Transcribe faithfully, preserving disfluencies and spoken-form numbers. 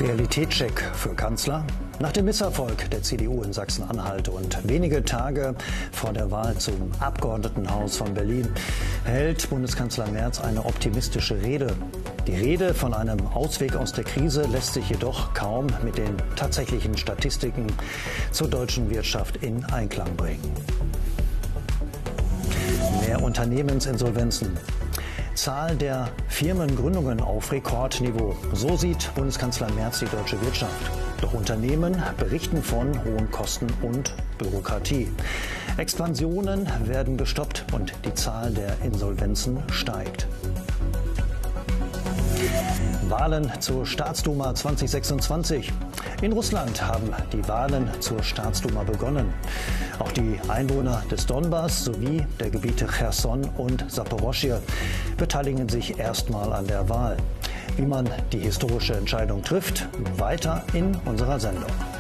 Realitätscheck für Kanzler. Nach dem Misserfolg der C D U in Sachsen-Anhalt und wenige Tage vor der Wahl zum Abgeordnetenhaus von Berlin hält Bundeskanzler Merz eine optimistische Rede. Die Rede von einem Ausweg aus der Krise lässt sich jedoch kaum mit den tatsächlichen Statistiken zur deutschen Wirtschaft in Einklang bringen. Mehr Unternehmensinsolvenzen. Zahl der Firmengründungen auf Rekordniveau. So sieht Bundeskanzler Merz die deutsche Wirtschaft. Doch Unternehmen berichten von hohen Kosten und Bürokratie. Expansionen werden gestoppt und die Zahl der Insolvenzen steigt. Wahlen zur Staatsduma zweitausendsechsundzwanzig. In Russland haben die Wahlen zur Staatsduma begonnen. Auch die Einwohner des Donbass sowie der Gebiete Cherson und Saporoschje beteiligen sich erstmal an der Wahl. Wie man die historische Entscheidung trifft, weiter in unserer Sendung.